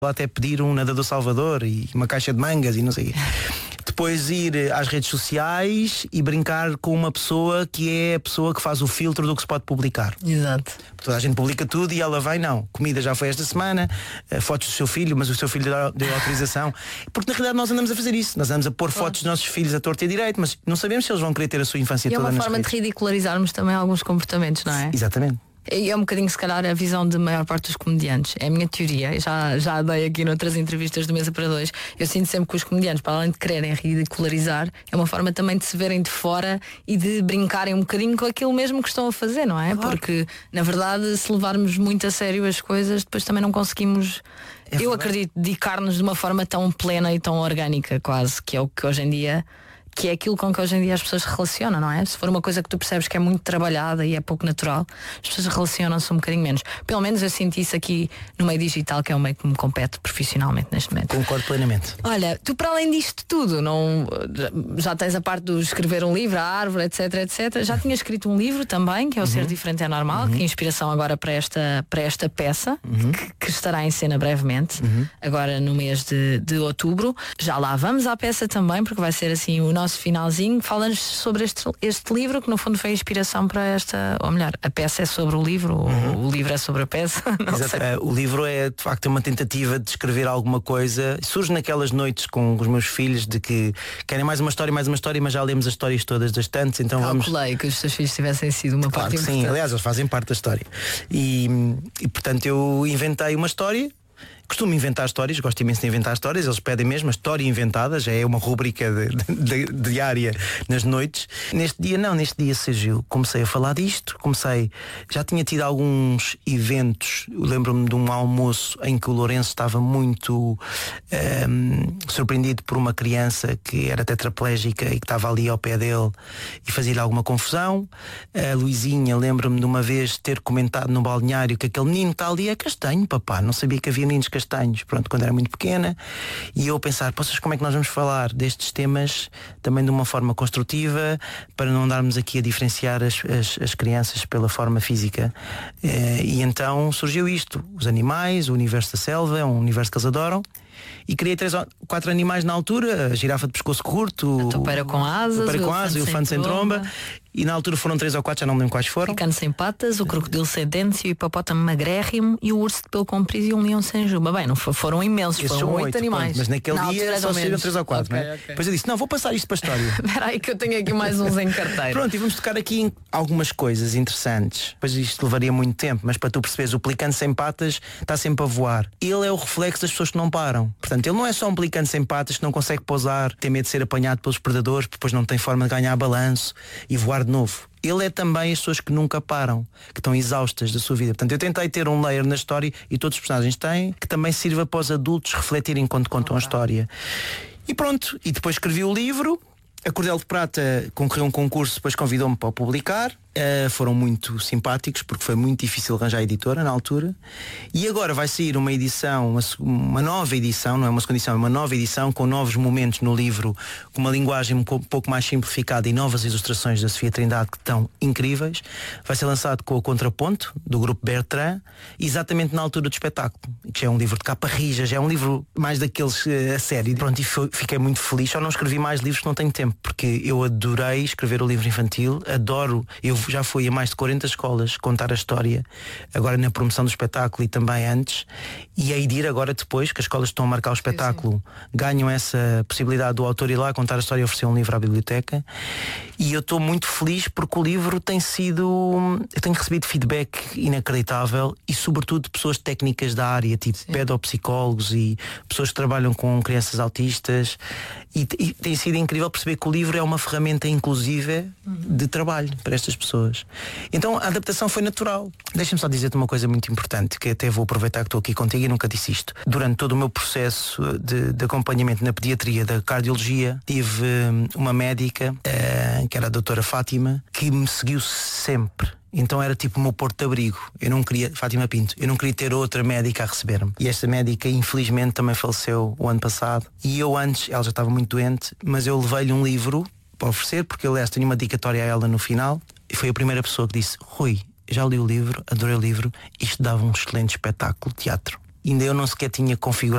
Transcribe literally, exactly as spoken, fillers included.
até pedir um nadador Salvador e uma caixa de mangas e não sei o quê. Depois ir às redes sociais e brincar com uma pessoa que é a pessoa que faz o filtro do que se pode publicar. Exato. Toda a gente publica tudo e ela vai, não, comida já foi esta semana, fotos do seu filho, mas o seu filho deu autorização. Porque na realidade nós andamos a fazer isso. Nós andamos a pôr Claro. fotos dos nossos filhos a torto e a direito, mas não sabemos se eles vão querer ter a sua infância E é toda uma nas forma redes. de ridicularizarmos também alguns comportamentos, não é? Exatamente. E é um bocadinho, se calhar, a visão de maior parte dos comediantes. É a minha teoria. Já, já dei aqui noutras entrevistas do Mesa para Dois. Eu sinto sempre que os comediantes, para além de quererem ridicularizar, é uma forma também de se verem de fora e de brincarem um bocadinho com aquilo mesmo que estão a fazer, não é? Claro. Porque, na verdade, se levarmos muito a sério as coisas, depois também não conseguimos... É eu verdade. acredito, dedicar-nos de uma forma tão plena e tão orgânica, quase, que é o que hoje em dia... que é aquilo com que hoje em dia as pessoas se relacionam, não é? Se for uma coisa que tu percebes que é muito trabalhada e é pouco natural, as pessoas relacionam-se um bocadinho menos. Pelo menos eu sinto isso aqui no meio digital, que é o meio que me compete profissionalmente neste momento. Concordo plenamente. Olha, tu para além disto tudo, não, já tens a parte do escrever um livro, a árvore, etc, etc. Já tinha escrito um livro também, que é o Ser Diferente é Normal, que é inspiração agora para esta, para esta peça, que, que estará em cena brevemente, agora no mês de, de outubro. Já lá vamos à peça também, porque vai ser assim o nosso finalzinho. Fala-nos sobre este, este livro, que no fundo foi a inspiração para esta, ou melhor, a peça é sobre o livro, ou o livro é sobre a peça. Não Exato. sei. Eh, O livro é de facto uma tentativa de escrever alguma coisa. Surge naquelas noites com os meus filhos de que querem mais uma história, mais uma história, mas já lemos as histórias todas das tantas, então vamos. Calculei que os teus filhos tivessem sido uma Claro parte que sim, importante. aliás, eles fazem parte da história. E, e portanto eu inventei uma história. Costumo inventar histórias, gosto imenso de inventar histórias. Eles pedem mesmo a história inventada, já é uma rubrica de, de, de, diária nas noites. Neste dia não, neste dia surgiu. Comecei a falar disto, comecei, já tinha tido alguns eventos. Eu lembro-me de um almoço em que o Lourenço estava muito um, surpreendido por uma criança que era tetraplégica e que estava ali ao pé dele e fazia-lhe alguma confusão. A Luizinha, lembro-me de uma vez ter comentado no balneário que aquele menino está ali é castanho, papá, não sabia que havia meninos castanhos, pronto, quando era muito pequena. E eu a pensar, poças, como é que nós vamos falar destes temas também de uma forma construtiva, para não andarmos aqui a diferenciar as, as, as crianças pela forma física. E então surgiu isto, os animais, o universo da selva, é um universo que eles adoram. E criei três ou quatro animais na altura: a girafa de pescoço curto, A topeira com asas, o, topeira o com asas, o elefante elefante sem sem tromba. tromba. E na altura foram três ou quatro, já não me lembro quais foram. O cano sem patas, o crocodilo sem dentes, o hipopótamo magrérrimo e o urso de pelo comprido e um leão sem juba. Bem, não foi- foram imensos, Esses foram são oito oito, animais. pronto, mas naquele Na dia altura só eram saíram menos. três ou quatro, Ok, não é? ok. Depois eu disse, não, vou passar isto para a história. Espera aí que eu tenho aqui mais uns em carteira. Pronto, e vamos tocar aqui em algumas coisas interessantes. Pois isto levaria muito tempo, mas para tu perceberes, o pelicano sem patas está sempre a voar. Ele é o reflexo das pessoas que não param. Portanto, ele não é só um pelicano sem patas que não consegue pousar, tem medo de ser apanhado pelos predadores, depois não tem forma de ganhar balanço e voar de novo. Ele é também as pessoas que nunca param, que estão exaustas da sua vida. Portanto, eu tentei ter um layer na história, e todos os personagens têm, que também sirva para os adultos refletirem enquanto contam a história. E pronto, e depois escrevi o livro. A Cordel de Prata concorreu a um concurso, depois convidou-me para o publicar. Uh, foram muito simpáticos, porque foi muito difícil arranjar a editora na altura. E agora vai sair uma edição, uma, uma nova edição, não é uma segunda edição, é uma nova edição com novos momentos no livro, com uma linguagem um pouco mais simplificada e novas ilustrações da Sofia Trindade que estão incríveis. Vai ser lançado com o Contraponto, do grupo Bertrand, exatamente na altura do espetáculo, que já é um livro de capa rija, já é um livro mais daqueles uh, a sério. Pronto, e foi, fiquei muito feliz. Só não escrevi mais livros que não tenho tempo, porque eu adorei escrever o livro infantil, adoro, eu já fui a mais de quarenta escolas contar a história, agora na promoção do espetáculo e também antes, e hei de ir agora depois, que as escolas estão a marcar o espetáculo, sim, sim. ganham essa possibilidade do autor ir lá contar a história e oferecer um livro à biblioteca. E eu estou muito feliz porque o livro tem sido, eu tenho recebido feedback inacreditável, e sobretudo de pessoas técnicas da área, tipo sim. pedopsicólogos e pessoas que trabalham com crianças autistas, e, e tem sido incrível perceber que o livro é uma ferramenta inclusiva de trabalho para estas pessoas. Então a adaptação foi natural. Deixa-me só dizer-te uma coisa muito importante, que até vou aproveitar que estou aqui contigo e nunca disse isto. Durante todo o meu processo de, de acompanhamento na pediatria da cardiologia, tive uma médica, uh, que era a doutora Fátima, que me seguiu sempre. Então era tipo o meu porto de abrigo. Eu não queria, Fátima Pinto, eu não queria ter outra médica a receber-me. E esta médica infelizmente também faleceu o ano passado. E eu antes, ela já estava muito doente, mas eu levei-lhe um livro para oferecer, porque eu, aliás, tenho uma dedicatória a ela no final. E foi a primeira pessoa que disse: Rui, já li o livro, adorei o livro, isto dava um excelente espetáculo de teatro. ainda eu não sequer tinha configurado